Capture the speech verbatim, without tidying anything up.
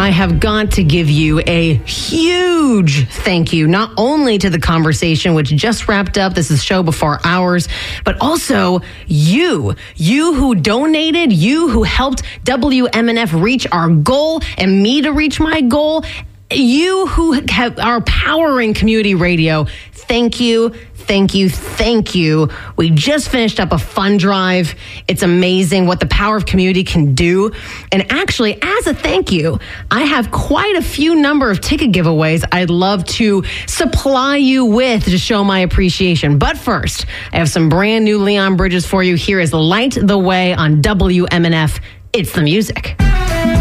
I have got to give you a huge thank you, not only to the conversation, which just wrapped up. This is show before ours, but also you, you who donated, you who helped W M N F reach our goal and me to reach my goal. You who have, are powering community radio. Thank you. Thank you. Thank you. We just finished up a fund drive. It's amazing what the power of community can do. And actually, as a thank you, I have quite a few number of ticket giveaways I'd love to supply you with to show my appreciation. But first, I have some brand new Leon Bridges for you. Here is Light the Way on W M N F. It's the music.